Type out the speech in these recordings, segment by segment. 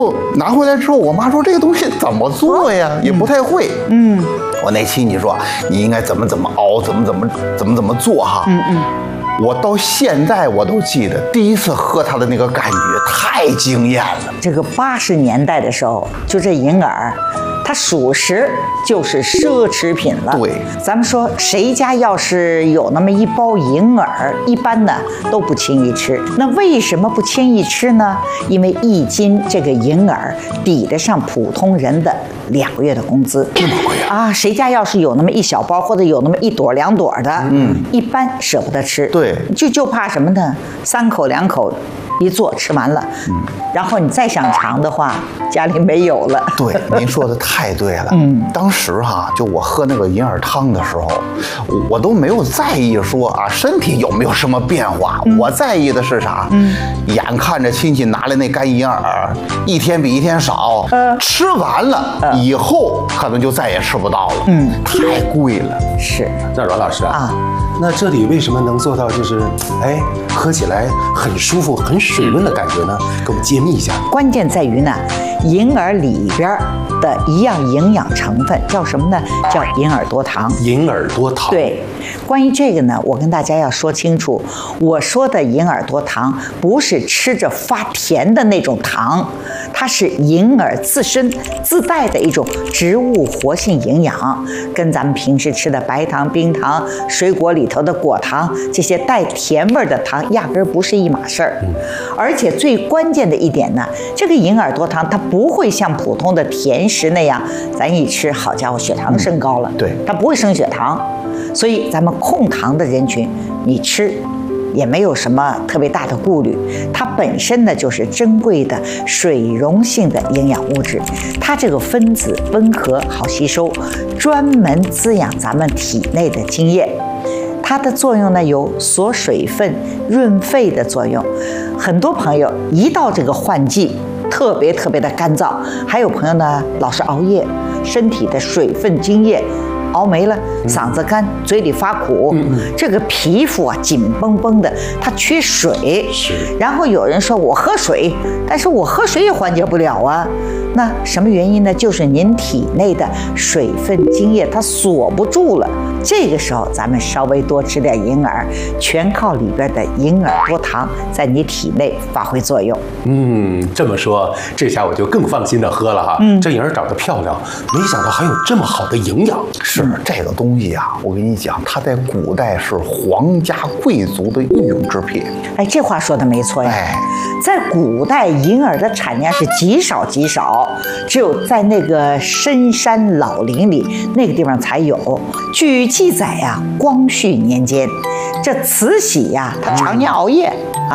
拿回来之后，我妈说这个东西怎么做呀，也不太会。我那期你说你应该怎么熬，怎么做哈。我到现在我都记得第一次喝它的那个感觉太惊艳了。 这个80年代的时候，就这银耳，它属实就是奢侈品了。 对， 咱们说谁家要是有那么一包银耳，一般呢都不轻易吃。那为什么不轻易吃呢？因为1斤这个银耳抵得上普通人的2个月的工资。 这么贵啊？ 谁家要是有那么一小包，或者有那么1朵2朵的，一般舍不得吃。 对， 就怕什么呢？3口2口一做吃完了，然后你再想尝的话，家里没有了。 对，您说的太对了。当时哈，就我喝那个银耳汤的时候，我都没有在意说啊身体有没有什么变化，我在意的是啥？眼看着亲戚拿来那干银耳，一天比一天少，吃完了以后可能就再也吃不到了。太贵了。 是。 那阮老师啊，那这里为什么能做到就是喝起来很舒服、很水润的感觉呢？给我们揭秘一下。 关键在于呢，银耳里边的一样营养成分叫什么呢？叫银耳多糖。 银耳多糖。 对，关于这个呢，我跟大家要说清楚，我说的银耳多糖不是吃着发甜的那种糖，它是银耳自身自带的一种植物活性营养，跟咱们平时吃的白糖、冰糖、水果里头的果糖这些带甜味的糖压根儿不是一码事儿。而且最关键的一点呢，这个银耳多糖它不会像普通的甜食那样，咱一吃好家伙血糖升高了， 对， 它不会升血糖。所以咱们控糖的人群，你吃也没有什么特别大的顾虑。它本身呢就是珍贵的水溶性的营养物质，它这个分子温和好吸收，专门滋养咱们体内的津液。它的作用呢有锁水分、润肺的作用。很多朋友一到这个换季，特别的干燥，还有朋友呢老是熬夜，身体的水分津液熬没了，嗓子干，嘴里发苦，这个皮肤啊紧绷绷的，它缺水。 是。 然后有人说我喝水，但是我喝水也缓解不了啊。那什么原因呢？就是您体内的水分津液它锁不住了。这个时候咱们稍微多吃点银耳，全靠里边的银耳多糖在你体内发挥作用。 这么说，这下我就更放心的喝了哈。这银耳长得漂亮，没想到还有这么好的营养。 是这个东西啊，我跟你讲，它在古代是皇家贵族的御用之品。 这话说的没错呀。在古代，银耳的产量是极少，只有在那个深山老林里那个地方才有。据记载呀，光绪年间，这慈禧呀，她常年熬夜，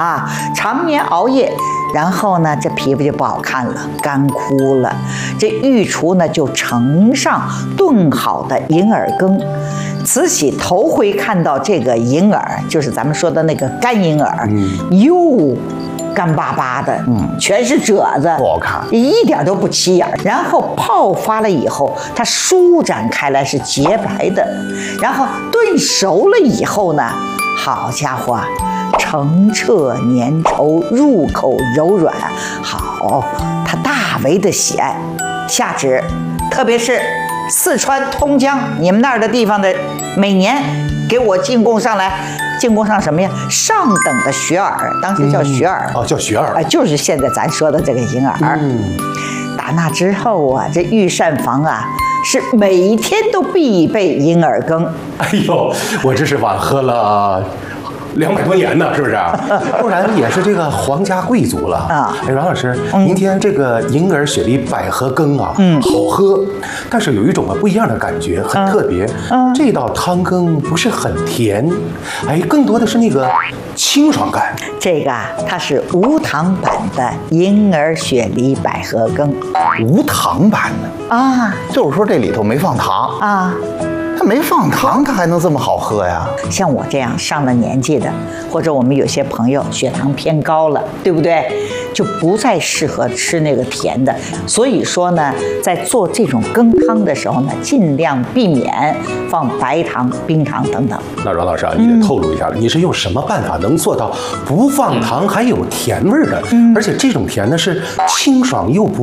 然后呢，这皮肤就不好看了，干枯了。这御厨呢就盛上炖好的银耳羹。慈禧头回看到这个银耳，就是咱们说的那个干银耳，又干巴巴的，全是褶子， 不好看， 一点都不起眼。然后泡发了以后，它舒展开来是洁白的。然后炖熟了以后呢，好家伙，澄澈粘稠，入口柔软，好，它大为的喜爱。下旨，特别是四川通江你们那儿的地方的，每年给我进贡上来。进贡上什么呀？上等的雪耳，当时叫雪耳， 叫雪耳， 就是现在咱说的这个银耳。打那之后啊，这御膳房啊是每天都必备银耳羹。 哎呦，我这是晚喝了200多年呢，是不是？不然也是这个皇家贵族了啊！阮老师，明天这个银耳雪梨百合羹啊，好喝，但是有一种不一样的感觉，很特别。这道汤羹不是很甜，更多的是那个清爽感。 这个啊，它是无糖版的银耳雪梨百合羹。 无糖版的啊， 就是说这里头没放糖啊。 它没放糖，它还能这么好喝呀？ 像我这样上了年纪的，或者我们有些朋友血糖偏高了，对不对？就不再适合吃那个甜的。所以说呢，在做这种羹汤的时候呢，尽量避免放白糖、冰糖等等。 那阮老师啊，你得透露一下了，你是用什么办法能做到不放糖还有甜味的？而且这种甜呢是清爽又不